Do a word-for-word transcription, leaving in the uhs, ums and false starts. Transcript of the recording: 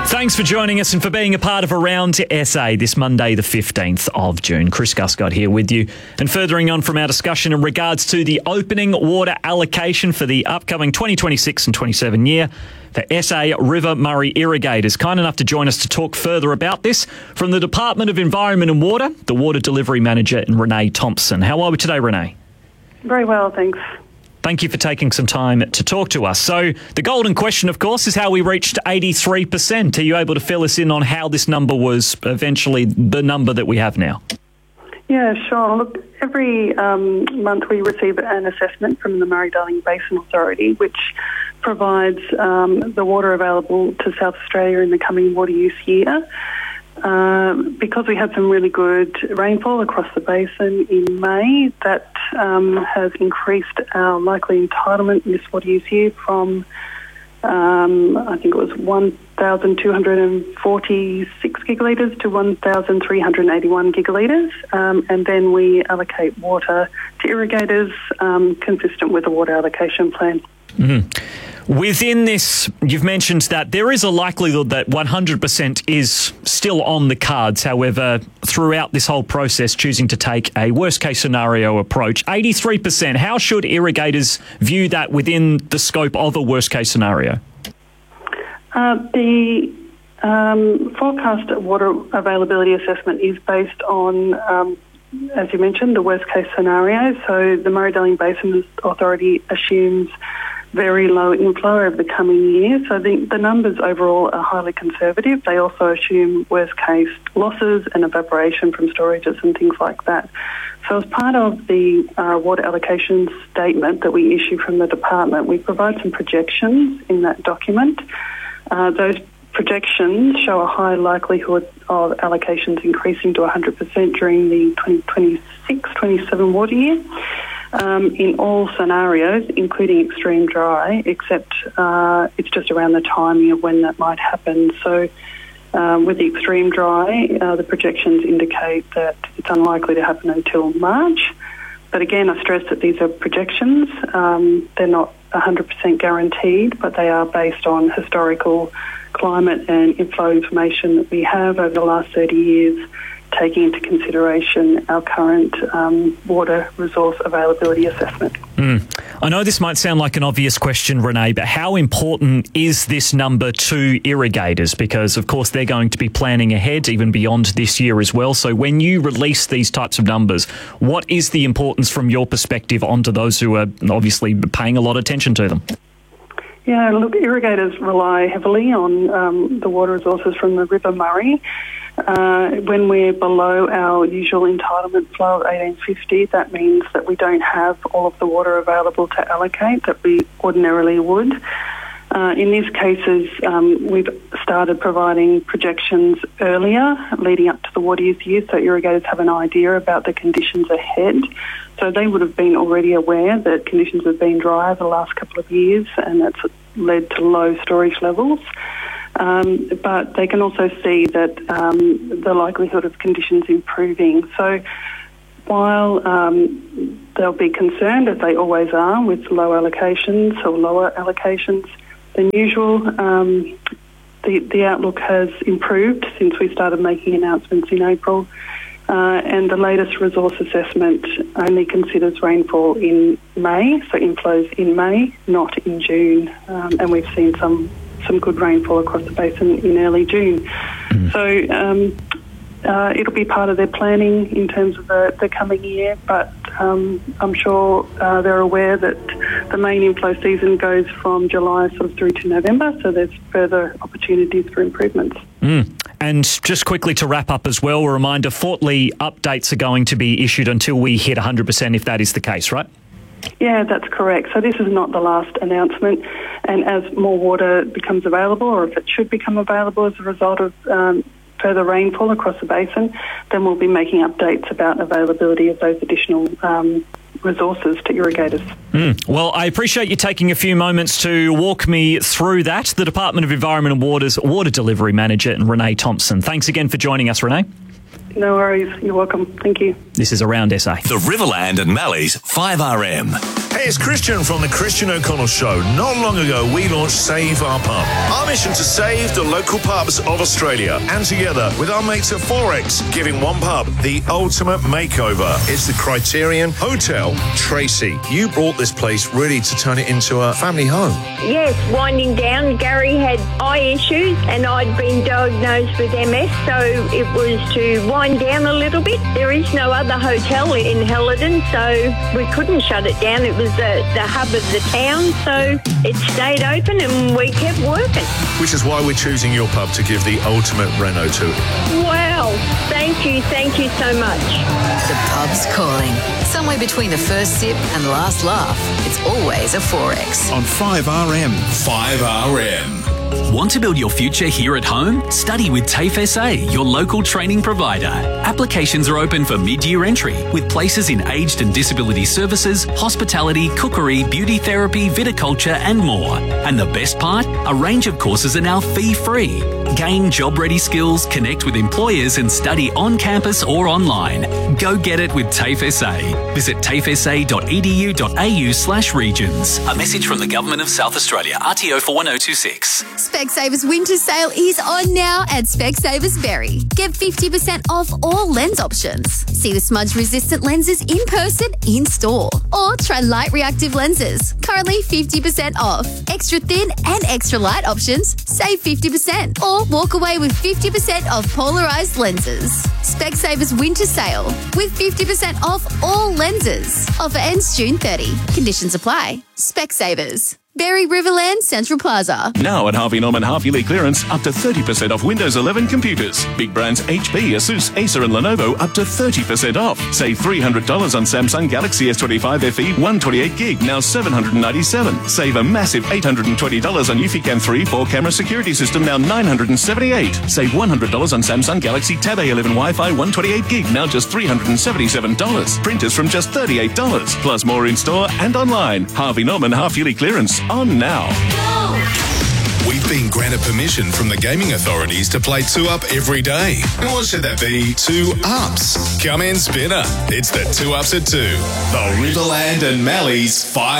Thanks for joining us and for being a part of Around S A this Monday, the fifteenth of June. Chris Guscott here with you. And furthering on from our discussion in regards to the opening water allocation for the upcoming twenty twenty-six and twenty-seven year, the S A River Murray Irrigators kind enough to join us to talk further about this from the Department of Environment and Water, the Water Delivery Manager, Renee Thompson. How are we today, Renee? Very well, thanks. Thank you for taking some time to talk to us. So the golden question, of course, is how we reached eighty-three percent. Are you able to fill us in on how this number was eventually the number that we have now? Yeah, sure. Look, every um, month we receive an assessment from the Murray-Darling Basin Authority, which provides um, the water available to South Australia in the coming water use year. Uh, because we had some really good rainfall across the basin in May, that um, has increased our likely entitlement in this water use year from, um, I think it was one thousand two hundred forty-six gigalitres to one thousand three hundred eighty-one gigalitres, um, and then we allocate water to irrigators um, consistent with the water allocation plan. Mm-hmm. Within this, you've mentioned that there is a likelihood that one hundred percent is still on the cards. However, throughout this whole process, choosing to take a worst-case scenario approach, eighty-three percent, how should irrigators view that within the scope of a worst-case scenario? Uh, the um, forecast water availability assessment is based on, um, as you mentioned, the worst-case scenario. So the Murray-Darling Basin Authority assumes very low inflow over the coming year. So the, the numbers overall are highly conservative. They also assume worst-case losses and evaporation from storages and things like that. So as part of the uh, water allocation statement that we issue from the department, we provide some projections in that document. Uh, those projections show a high likelihood of allocations increasing to one hundred percent during the twenty twenty-six twenty-seven water year. Um, in all scenarios, including extreme dry, except uh, it's just around the timing of when that might happen. So um, with the extreme dry, uh, the projections indicate that it's unlikely to happen until March. But again, I stress that these are projections. Um, they're not one hundred percent guaranteed, but they are based on historical climate and inflow information that we have over the last thirty years, taking into consideration our current um, water resource availability assessment. Mm. I know this might sound like an obvious question, Renee, but how important is this number to irrigators? Because, of course, they're going to be planning ahead even beyond this year as well. So when you release these types of numbers, what is the importance from your perspective onto those who are obviously paying a lot of attention to them? Yeah, look, irrigators rely heavily on um, the water resources from the River Murray. Uh, when we're below our usual entitlement flow of eighteen fifty, that means that we don't have all of the water available to allocate that we ordinarily would. Uh, in these cases, um, we've started providing projections earlier, leading up to the water use year, so irrigators have an idea about the conditions ahead. So they would have been already aware that conditions have been dry over the last couple of years, and that's led to low storage levels. Um, but they can also see that um, the likelihood of conditions improving. So while um, they'll be concerned, as they always are, with low allocations or lower allocations than usual, um, the, the outlook has improved since we started making announcements in April. Uh, and the latest resource assessment only considers rainfall in May, so inflows in May, not in June. Um, and we've seen some some good rainfall across the basin in early June. Mm. So um, uh, it'll be part of their planning in terms of the, the coming year, but um, I'm sure uh, they're aware that the main inflow season goes from July sort of through to November, so there's further opportunities for improvements. Mm. And just quickly to wrap up as well, a reminder, Fortley updates are going to be issued until we hit one hundred percent if that is the case, right? Yeah, that's correct. So this is not the last announcement, and as more water becomes available, or if it should become available as a result of um, further rainfall across the basin, then we'll be making updates about availability of those additional um, resources to irrigators. Mm. Well, I appreciate you taking a few moments to walk me through that. The Department of Environment and Water's Water Delivery Manager, Renee Thompson. Thanks again for joining us, Renee. No worries. You're welcome. Thank you. This is Around S A. The Riverland and Mallee's five R M. Hey. it's Christian from the Christian O'Connell Show. Not long ago, we launched Save Our Pub. Our mission to save the local pubs of Australia, and together with our mates at Forex, giving one pub the ultimate makeover. It's the Criterion Hotel Tracy. You brought this place really to turn it into a family home. Yes, winding down. Gary had eye issues and I'd been diagnosed with M S, so it was to wind down a little bit. There is no other hotel in Helidon, so we couldn't shut it down. It was the, the hub of the town, so it stayed open and we kept working. Which is why we're choosing your pub to give the ultimate reno to. Wow, thank you, thank you so much. The pub's calling. Somewhere between the first sip and the last laugh, it's always a Forex. On five R M. five R M. Want to build your future here at home? Study with TAFE S A, your local training provider. Applications are open for mid-year entry with places in aged and disability services, hospitality, cookery, beauty therapy, viticulture and more. And the best part? A range of courses are now fee-free. Gain job-ready skills, connect with employers and study on campus or online. Go get it with TAFE S A. Visit tafesa dot e d u dot a u slash regions. A message from the Government of South Australia, R T O four one oh two six. Specsavers winter sale is on now at Specsavers Berry. Get fifty percent off all lens options. See the smudge-resistant lenses in person, in store. Or try light reactive lenses. Currently fifty percent off. Extra thin and extra light options, save fifty percent. Or walk away with fifty percent off polarized lenses. Specsavers winter sale with fifty percent off all lenses. Offer ends June thirtieth. Conditions apply. Specsavers. Berry Riverland Central Plaza. Now at Harvey Norman half-yearly clearance, up to thirty percent off Windows eleven computers. Big brands H P, Asus, Acer and Lenovo up to thirty percent off. Save three hundred dollars on Samsung Galaxy S twenty-five F E one twenty-eight gig, now seven hundred ninety-seven dollars. Save a massive eight hundred twenty dollars on Eufy three four-camera security system, now nine hundred seventy-eight dollars. Save one hundred dollars on Samsung Galaxy Tab A eleven Wi-Fi one twenty-eight gig, now just three hundred seventy-seven dollars. Printers from just thirty-eight dollars. Plus more in store and online. Harvey Norman half-yearly clearance on now. We've been granted permission from the gaming authorities to play two up every day. And what should that be? Two ups. Come in, Spinner. It's the two ups at two. The Riverland and Mallee's five.